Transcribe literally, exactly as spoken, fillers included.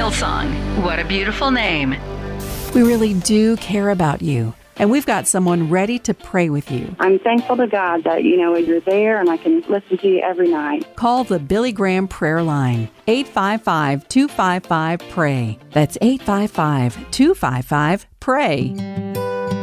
Hillsong. What a beautiful name. We really do care about you, and we've got someone ready to pray with you. I'm thankful to God that, you know, you're there and I can listen to you every night. Call the Billy Graham Prayer Line, eight five five, two five five, P R A Y. That's eight five five, two five five, P R A Y.